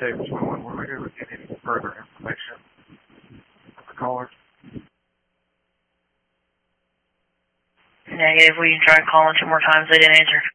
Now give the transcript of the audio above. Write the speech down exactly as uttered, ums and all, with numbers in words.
Dave Swillen. Were we able to get any further information from the caller? Negative. We tried calling two more times. They didn't answer.